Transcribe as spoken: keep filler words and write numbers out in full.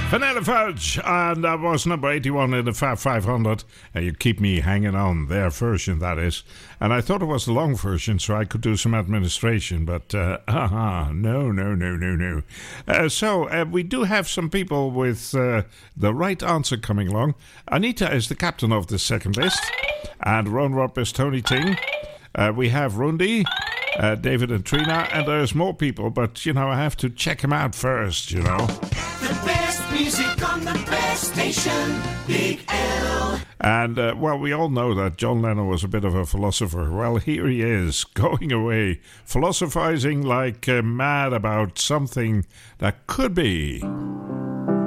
Vanilla Fudge, and that was number eighty-one in the Fab five hundred. And You Keep Me Hanging On, their version, that is. And I thought it was the long version, so I could do some administration, but uh, uh-huh, no, no, no, no, no. Uh, so, uh, we do have some people with uh, the right answer coming along. Anita is the captain of the second list, and Ron Rob is Tony Ting. Uh, we have Rundi, uh, David and Trina, and there's more people, but, you know, I have to check them out first, you know. The best music on the best station, Big L. And, uh, well, we all know that John Lennon was a bit of a philosopher. Well, here he is, going away, philosophizing like uh, mad about something that could be.